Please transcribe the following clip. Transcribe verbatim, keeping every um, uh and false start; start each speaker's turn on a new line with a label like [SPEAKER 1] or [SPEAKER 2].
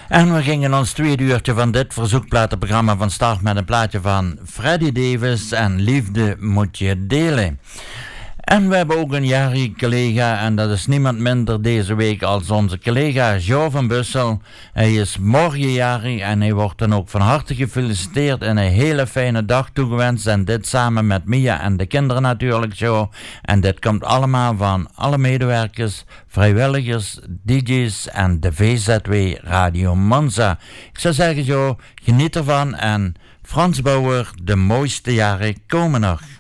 [SPEAKER 1] En we gingen ons tweede uurtje van dit verzoekplatenprogramma van start met een plaatje van Freddie Davis en Liefde moet je delen. En we hebben ook een jarig collega en dat is niemand minder deze week als onze collega Jo van Bussel. Hij is morgen jarig en hij wordt dan ook van harte gefeliciteerd en een hele fijne dag toegewenst. En dit samen met Mia en de kinderen natuurlijk, Jo. En dit komt allemaal van alle medewerkers, vrijwilligers, D J's en de V Z W Radio Monza. Ik zou zeggen, Jo, geniet ervan en Frans Bauer, de mooiste jaren komen nog.